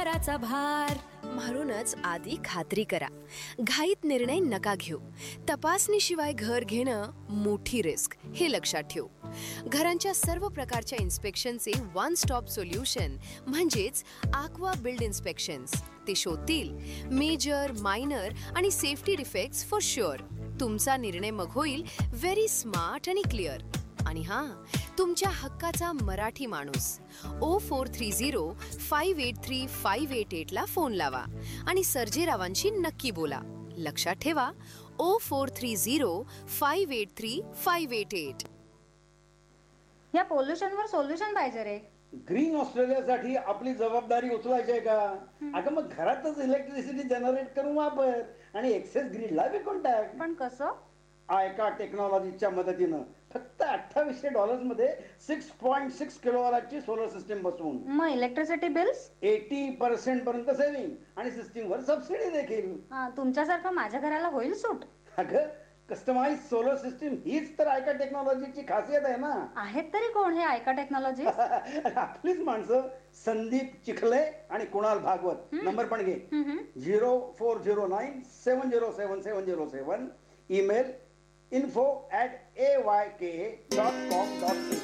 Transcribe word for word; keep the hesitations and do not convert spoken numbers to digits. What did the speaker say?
विचाराचा भार. म्हणूनच आधी खात्री करा, घाईत निर्णय नका घेऊ. तपासणीशिवाय घर घेणं मोठी रिस्क, हे लक्षात ठेवू. घरांच्या सर्व प्रकारच्या इन्स्पेक्शनचे वन स्टॉप सोल्युशन म्हणजेच आक्वा बिल्ड इन्स्पेक्शन्स. ते शोधतील मेजर, मायनर आणि सेफ्टी डिफेक्ट्स फॉर शुअर. तुमचा निर्णय मग होईल व्हेरी स्मार्ट आणि क्लिअर. आणि हां, तुमच्या हक्काचा मराठी माणूस O four three zero five eight three five eight eight ला फोन लावा आणि सर्जेरावांशी नक्की बोला. लक्षात ठेवा, O four three zero five eight three five eight eight. या पोल्युशनवर सोल्युशन पाहिजे रे. ग्रीन ऑस्ट्रेलियासाठी आपली जबाबदारी उचलायची आहे का? अगं मग घरातच इलेक्ट्रिसिटी जनरेट करून वापर आणि एक्सेस ग्रीडला विकून टाक. पण कसं? आयका टेक्नॉलॉजीच्या मदतीनं फक्त अठ्ठावीसशे डॉलर्स मध्ये six point six किलोवॅटची solar system बसवून मग इलेक्ट्रिसिटी बिल्स एटी पर्सेंट पर्यंत सेव्हिंग आणि सिस्टीम वर सबसिडी देखील. तुमच्यासारखं माझ्या घराला होईल सूट. अगं कस्टमाइज सोलर सिस्टीम हीच तर आयका टेक्नॉलॉजीची खासियत आहे ना. आहेत तरी कोण हे आयका टेक्नॉलॉजी? आपलीच माणसं, संदीप चिखले आणि कुणाल भागवत. नंबर पण घे, zero four zero nine seven zero seven seven zero seven. Email info at A Y K dot com dot in.